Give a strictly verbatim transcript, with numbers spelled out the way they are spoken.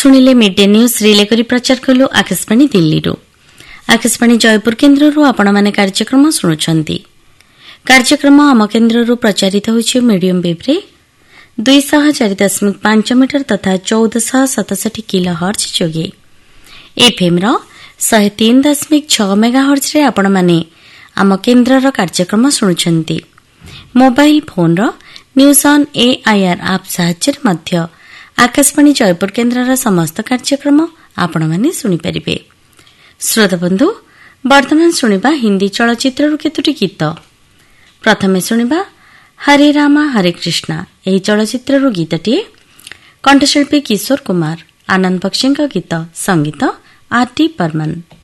शुणिले mid day news relay करी प्रचार कलु आकाशवाणी दिल्ली रु आकाशवाणी जयपुर केन्द्र रु आपण माने कार्यक्रम शुणुछंती। कार्यक्रम आम केन्द्र रु प्रचारित होछि मीडियम वेव रे दुई सौ चार दशमिक पांच मीटर तथा चौदह सौ सतसठ किलो हर्ज जोगे एफएम रो सौ तीन दशमिक छह मेगा हर्ज रे आपण माने आम केन्द्र रो कार्यक्रम शुणुछंती। Mobile phone row news on AIR app सहायता मध्य आकाशवाणी जयपुर केन्द्र समस्त कार्यक्रम आपण माने सुनि परिबे। श्रोता बंधु वर्तमान सुनिबा हिंदी चलचित्र केतुटी गीत। प्रथमे सुनिबा हरे रामा हरे कृष्णा एही चलचित्र गीतटी कंठशिल्पी किशोर कुमार आनंद बख्शी गीत संगीत आर टी बर्मन।